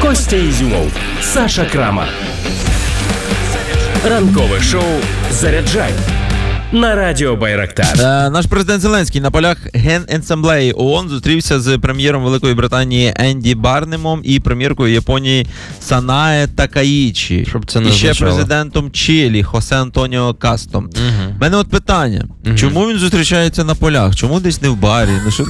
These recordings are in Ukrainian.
Костя Ізюмов, Саша Крамар. Ранкове шоу «Заряджай» на Радіо Байрактар. Наш президент Зеленський на полях Генасамблеї ООН зустрівся з прем'єром Великої Британії Енді Барнемом і прем'єркою Японії Санае Такаїчі. Щоб це не і ще означало. президентом Чилі Хосе Антоніо Кастом. У мене от питання. Чому він зустрічається на полях? Чому десь не в барі? Ну, що...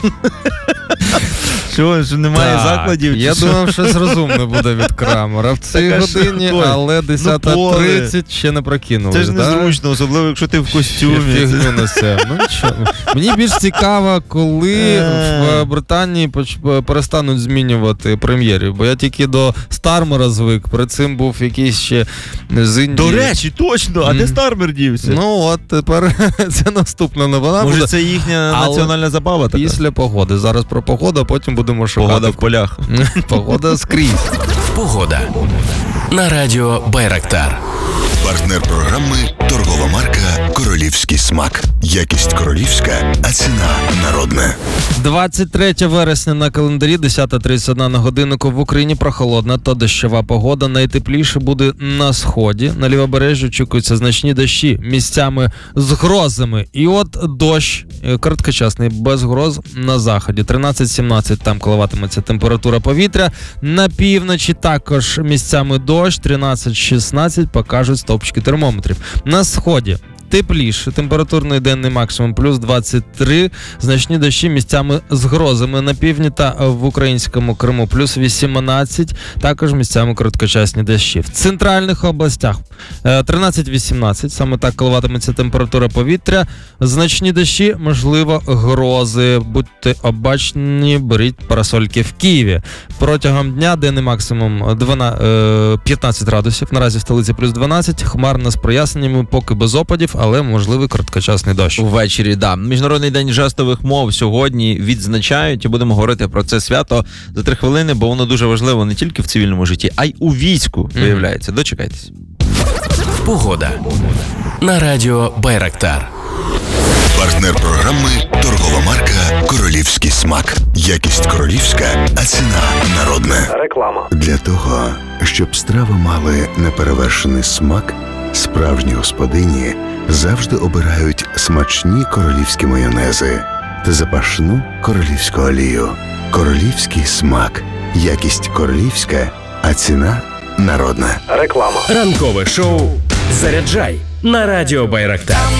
Що немає закладів? Я думав, щось розумне буде від Крамера в цій годині, але 10:30 ще не прокинули. Це ж незручно, особливо, якщо ти в костюмі. Фігню несе. Ну нічого. Мені більш цікаво, коли в Британії перестануть змінювати прем'єрів, бо я тільки до Стармера звик, перед цим був якийсь ще з Індії. До речі, точно, а де Стармер дівся? Ну от, тепер це наступна новина. Може, це їхня національна забава така? Після погоди. Зараз про погоду, а потім будемо шукати. Погода в полях. Погода скрізь. Погода на Радіо Байрактар. Партнер програми – торгова марка «Королівський смак». Якість королівська, а ціна народна. 23 вересня на календарі, 10:31 на годиннику. В Україні прохолодна та дощова погода. Найтепліше буде на сході. На лівобережжі очікуються значні дощі, місцями з грозами. І от дощ, короткочасний, без гроз на заході. 13-17 там коливатиметься температура повітря. На півночі також місцями дощ. 13-16 покажуть стовпчики термометрів. На сході тепліше, температурний денний максимум плюс 23, значні дощі місцями з грозами на півдні та в українському Криму плюс 18, також місцями короткочасні дощі. В центральних областях 13-18, саме так коливатиметься температура повітря, значні дощі, можливо, грози. Будьте обачні, беріть парасольки в Києві. Протягом дня денний максимум 15 градусів, наразі в столиці плюс 12, хмарно з проясненнями, поки без опадів, але можливий короткочасний дощ. Ввечері, да. Міжнародний день жестових мов сьогодні відзначають, і будемо говорити про це свято за 3 хвилини, бо воно дуже важливо не тільки в цивільному житті, а й у війську, виявляється. Дочекайтесь. Погода на Радіо Байрактар. Партнер програми – торгова марка «Королівський смак». Якість королівська, а ціна народна. Реклама. Для того, щоб страви мали неперевершений смак, справжні господині завжди обирають смачні королівські майонези та запашну королівську олію. Королівський смак. Якість королівська, а ціна народна. Реклама. Ранкове шоу «Заряджай» на Радіо Байрактар.